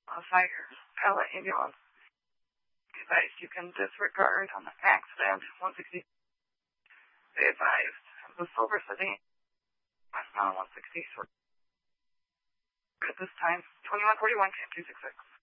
a fire pellet ambulance device you can disregard on the accident. 160. Be advised. The Silver City. Not 160. At this time, 2141, 266.